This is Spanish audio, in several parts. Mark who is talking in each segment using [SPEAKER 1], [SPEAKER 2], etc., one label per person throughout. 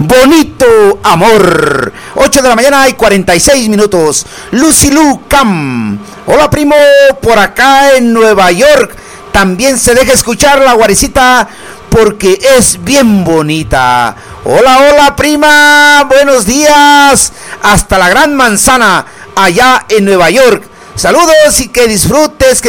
[SPEAKER 1] Bonito Amor. 8 de la mañana y 46 minutos. Lucy Lu Cam. Hola, primo, por acá en Nueva York. También se deja escuchar la guarecita porque es bien bonita. Hola, hola, prima. Buenos días. Hasta la Gran Manzana, allá en Nueva York. Saludos y que disfrutes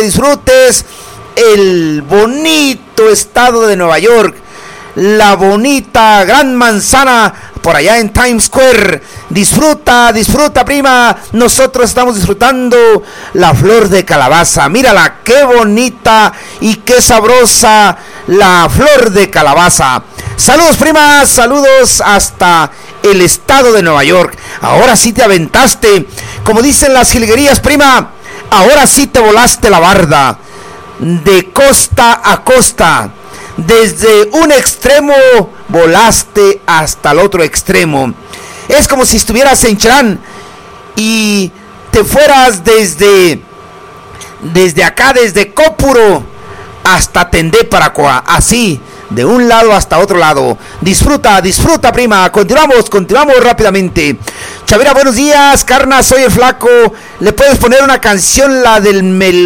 [SPEAKER 1] el bonito estado de Nueva York. La bonita Gran Manzana por allá en Times Square. Disfruta, prima. Nosotros estamos disfrutando la flor de calabaza. Mírala, qué bonita y qué sabrosa la flor de calabaza. Saludos, prima, saludos hasta el estado de Nueva York. Ahora sí te aventaste, como dicen las jilguerías, prima. Ahora sí te volaste la barda. De costa a costa. Desde un extremo volaste hasta el otro extremo. Es como si estuvieras en Cherán y te fueras desde acá, desde Cópuro hasta Tendéparacoa, así, de un lado hasta otro lado. Disfruta, prima. Continuamos rápidamente. Chavira, buenos días. Carna, soy el flaco. ¿Le puedes poner una canción, la del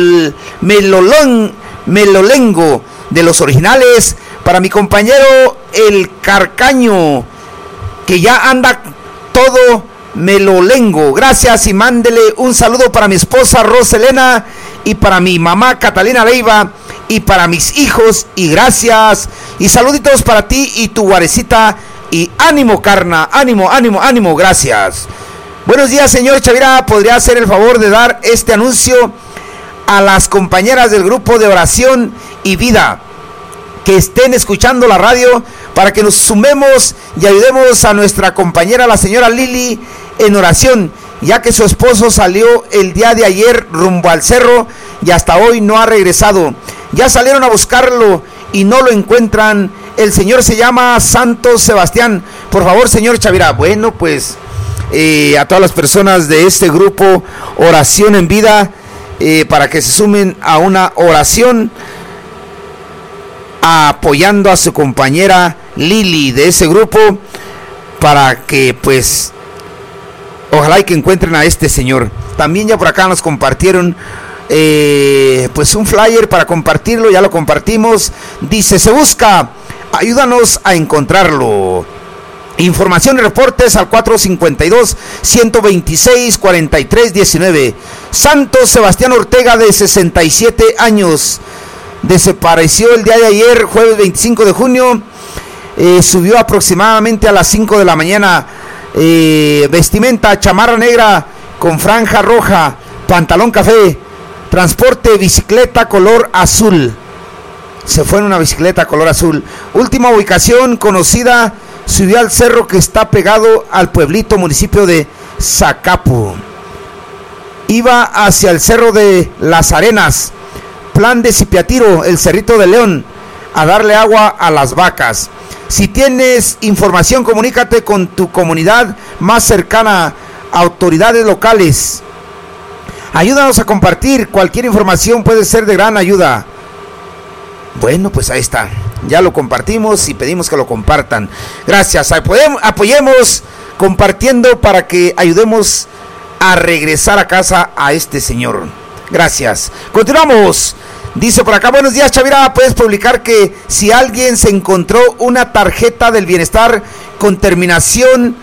[SPEAKER 1] Melolengo, de los originales, para mi compañero el Carcaño, que ya anda todo melolengo? Gracias, y mándele un saludo para mi esposa Roselena y para mi mamá Catalina Leiva y para mis hijos, y gracias y saluditos para ti y tu guarecita, y ánimo, Carna, ánimo, gracias. Buenos días, señor Chavira. ¿Podría hacer el favor de dar este anuncio a las compañeras del grupo de oración y vida que estén escuchando la radio, para que nos sumemos y ayudemos a nuestra compañera, la señora Lili, en oración, ya que su esposo salió el día de ayer rumbo al cerro y hasta hoy no ha regresado? Ya salieron a buscarlo y no lo encuentran. El señor se llama Santos Sebastián. Por favor, señor Chavira. Bueno, pues a todas las personas de este grupo Oración en Vida, para que se sumen a una oración apoyando a su compañera Lili de ese grupo, para que pues ojalá y que encuentren a este señor. También ya por acá nos compartieron pues un flyer para compartirlo. Ya lo compartimos. Dice: se busca, ayúdanos a encontrarlo. Información y reportes al 452-126-4319. Santos Sebastián Ortega, de 67 años. Desapareció el día de ayer, jueves 25 de junio. Subió aproximadamente a las 5 de la mañana. Vestimenta: chamarra negra con franja roja, pantalón café. Transporte: bicicleta color azul. Se fue en una bicicleta color azul. Última ubicación conocida: subió al cerro que está pegado al pueblito municipio de Zacapu. Iba hacia el cerro de Las Arenas, Plan de Cipiatiro, el Cerrito de León, a darle agua a las vacas. Si tienes información, comunícate con tu comunidad más cercana, autoridades locales. Ayúdanos a compartir. Cualquier información puede ser de gran ayuda. Bueno, pues ahí está. Ya lo compartimos y pedimos que lo compartan. Gracias. Apoyemos compartiendo para que ayudemos a regresar a casa a este señor. Gracias. Continuamos. Dice por acá: buenos días, Chavira. Puedes publicar que si alguien se encontró una tarjeta del bienestar con terminación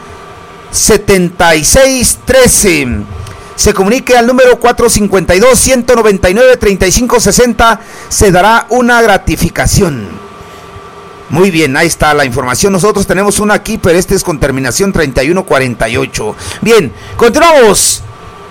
[SPEAKER 1] 7613, se comunique al número 452-199-3560. Se dará una gratificación. Muy bien, ahí está la información. Nosotros tenemos una aquí, pero este es con terminación 3148. Bien, continuamos.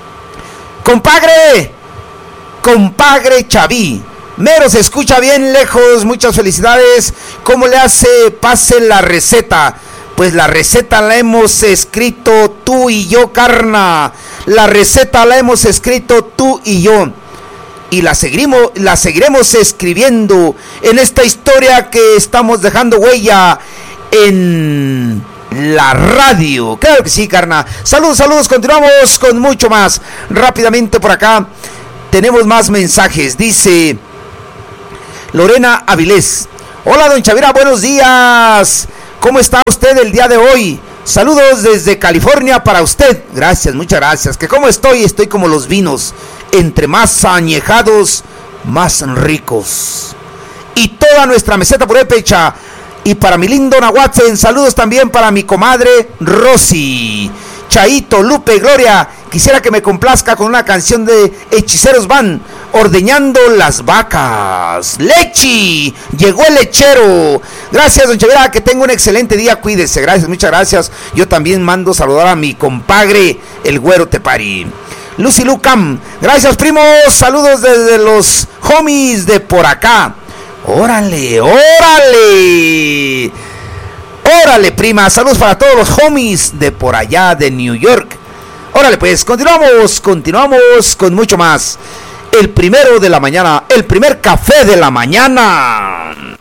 [SPEAKER 1] Compadre Chaví. Mero, se escucha bien lejos. Muchas felicidades. ¿Cómo le hace? Pase la receta. Pues la receta la hemos escrito tú y yo, Carna. La receta la hemos escrito tú y yo. Y la seguiremos escribiendo en esta historia que estamos dejando huella en la radio. Claro que sí, Carna. Saludos. Continuamos con mucho más. Rápidamente por acá tenemos más mensajes. Dice Lorena Avilés: hola, don Chavira, buenos días. ¿Cómo está usted el día de hoy? Saludos desde California para usted. Gracias, muchas gracias. ¿Que cómo estoy? Estoy como los vinos. Entre más añejados, más ricos. Y toda nuestra meseta purépecha. Y para mi lindo Nahuatzen, saludos también para mi comadre Rosy. Chaito, Lupe, Gloria, quisiera que me complazca con una canción de Hechiceros Van, Ordeñando las Vacas. ¡Lechi! Llegó el lechero. Gracias, don Chevera, que tenga un excelente día, cuídese. Gracias, muchas gracias. Yo también mando saludar a mi compadre, el Güero Tepari. Lucy Lucam, gracias, primos. Saludos desde los homies de por acá. ¡Órale, órale! Órale, prima, saludos para todos los homies de por allá de New York. Órale, pues, continuamos con mucho más. El primero de la mañana, el primer café de la mañana.